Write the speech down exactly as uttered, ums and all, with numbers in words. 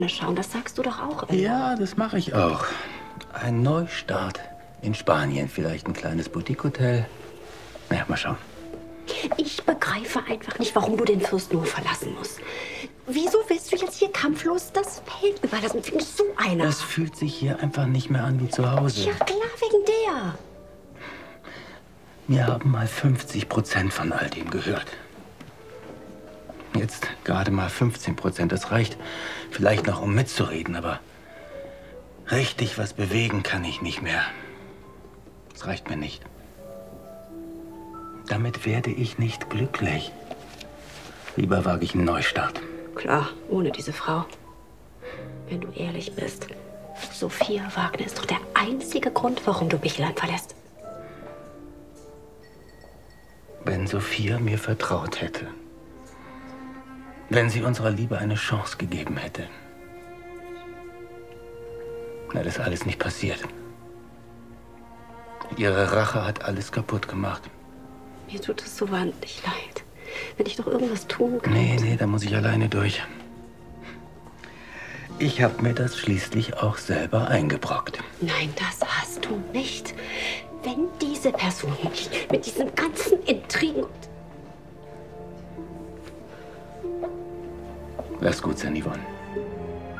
schauen. Das sagst du doch auch immer. Ja, das mache ich auch. Ein Neustart in Spanien. Vielleicht ein kleines Boutique-Hotel. Na ja, mal schauen. Ich begreife einfach nicht, warum du den Fürstenhof verlassen musst. Wieso willst du jetzt hier kampflos das Feld überlassen? Finde ich so einer. Das fühlt sich hier einfach nicht mehr an wie zu Hause. Ja, klar, wegen der. Wir haben mal fünfzig Prozent von all dem gehört. Jetzt gerade mal fünfzehn Prozent. Das reicht vielleicht noch, um mitzureden, aber richtig was bewegen kann ich nicht mehr. Das reicht mir nicht. Damit werde ich nicht glücklich. Lieber wage ich einen Neustart. Klar, ohne diese Frau. Wenn du ehrlich bist, Sophia Wagner ist doch der einzige Grund, warum du Bichlein verlässt. Wenn Sophia mir vertraut hätte, wenn sie unserer Liebe eine Chance gegeben hätte, wäre das alles nicht passiert. Ihre Rache hat alles kaputt gemacht. Mir tut es so wahnsinnig leid. Wenn ich doch irgendwas tun kann. Nee, nee, da muss ich alleine durch. Ich habe mir das schließlich auch selber eingebrockt. Nein, das hast du nicht. Wenn diese Person nicht mit diesen ganzen Intrigen... Lass gut sein, Yvonne.